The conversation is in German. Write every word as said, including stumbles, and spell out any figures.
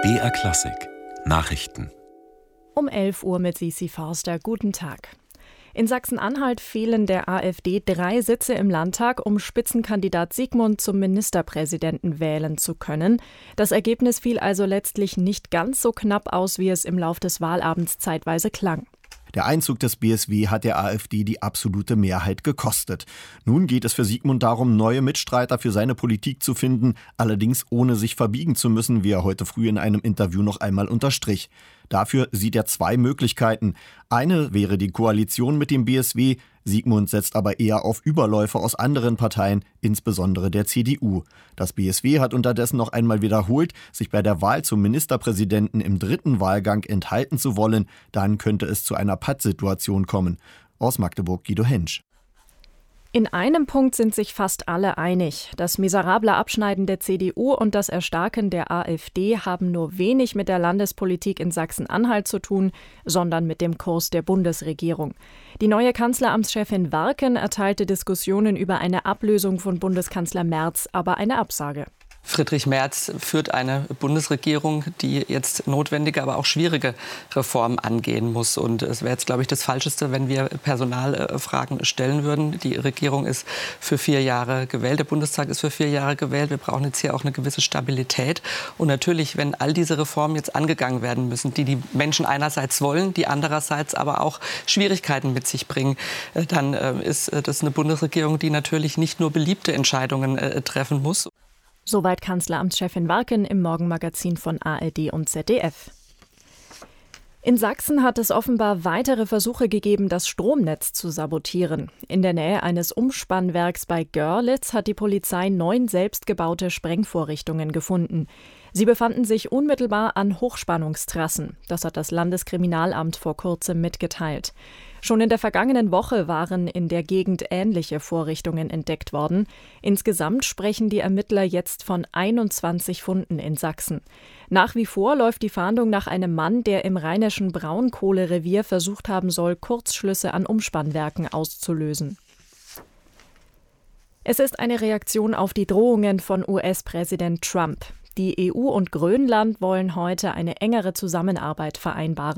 B R Klassik Nachrichten Um elf Uhr mit Sisi Forster. Guten Tag. In Sachsen-Anhalt fehlen der AfD drei Sitze im Landtag, um Spitzenkandidat Sigmund zum Ministerpräsidenten wählen zu können. Das Ergebnis fiel also letztlich nicht ganz so knapp aus, wie es im Lauf des Wahlabends zeitweise klang. Der Einzug des B S W hat der AfD die absolute Mehrheit gekostet. Nun geht es für Sigmund darum, neue Mitstreiter für seine Politik zu finden, allerdings ohne sich verbiegen zu müssen, wie er heute früh in einem Interview noch einmal unterstrich. Dafür sieht er zwei Möglichkeiten. Eine wäre die Koalition mit dem B S W. Sigmund setzt aber eher auf Überläufer aus anderen Parteien, insbesondere der C D U. Das B S W hat unterdessen noch einmal wiederholt, sich bei der Wahl zum Ministerpräsidenten im dritten Wahlgang enthalten zu wollen. Dann könnte es zu einer Pattsituation kommen. Aus Magdeburg Guido Hensch. In einem Punkt sind sich fast alle einig. Das miserable Abschneiden der C D U und das Erstarken der AfD haben nur wenig mit der Landespolitik in Sachsen-Anhalt zu tun, sondern mit dem Kurs der Bundesregierung. Die neue Kanzleramtschefin Warken erteilte Diskussionen über eine Ablösung von Bundeskanzler Merz aber eine Absage. Friedrich Merz führt eine Bundesregierung, die jetzt notwendige, aber auch schwierige Reformen angehen muss. Und es wäre jetzt, glaube ich, das Falscheste, wenn wir Personalfragen stellen würden. Die Regierung ist für vier Jahre gewählt, der Bundestag ist für vier Jahre gewählt. Wir brauchen jetzt hier auch eine gewisse Stabilität. Und natürlich, wenn all diese Reformen jetzt angegangen werden müssen, die die Menschen einerseits wollen, die andererseits aber auch Schwierigkeiten mit sich bringen, dann ist das eine Bundesregierung, die natürlich nicht nur beliebte Entscheidungen treffen muss. Soweit Kanzleramtschefin Warken im Morgenmagazin von A R D und Z D F. In Sachsen hat es offenbar weitere Versuche gegeben, das Stromnetz zu sabotieren. In der Nähe eines Umspannwerks bei Görlitz hat die Polizei neun selbstgebaute Sprengvorrichtungen gefunden. Sie befanden sich unmittelbar an Hochspannungstrassen. Das hat das Landeskriminalamt vor kurzem mitgeteilt. Schon in der vergangenen Woche waren in der Gegend ähnliche Vorrichtungen entdeckt worden. Insgesamt sprechen die Ermittler jetzt von einundzwanzig Funden in Sachsen. Nach wie vor läuft die Fahndung nach einem Mann, der im rheinischen Braunkohlerevier versucht haben soll, Kurzschlüsse an Umspannwerken auszulösen. Es ist eine Reaktion auf die Drohungen von U S-Präsident Trump. Die E U und Grönland wollen heute eine engere Zusammenarbeit vereinbaren.